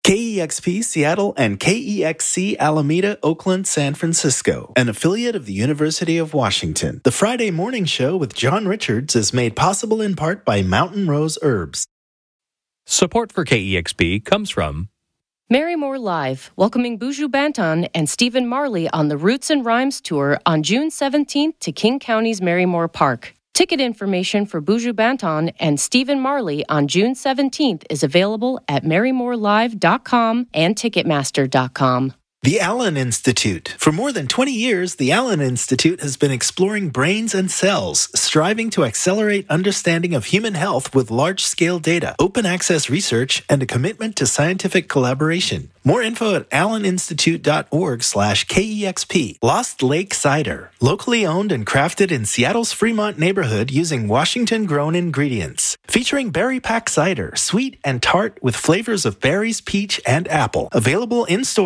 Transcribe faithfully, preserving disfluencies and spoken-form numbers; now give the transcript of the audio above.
K E X P Seattle and K E X C Alameda, Oakland, San Francisco, an affiliate of the University of Washington. The Friday morning show with John Richards is made possible in part by Mountain Rose Herbs. Support for K E X P comes from Marymore Live, welcoming Buju Banton and Stephen Marley on the Roots and Rhymes Tour on June seventeenth to King County's Marymore Park. Ticket information for Buju Banton and Stephen Marley on June seventeenth is available at marymore live dot com and ticketmaster dot com. The Allen Institute. For more than twenty years, the Allen Institute has been exploring brains and cells, striving to accelerate understanding of human health with large-scale data, open access research, and a commitment to scientific collaboration. More info at alleninstitute.org slash KEXP. Lost Lake Cider. Locally owned and crafted in Seattle's Fremont neighborhood using Washington-grown ingredients. Featuring berry pack cider, sweet and tart with flavors of berries, peach, and apple. Available in-store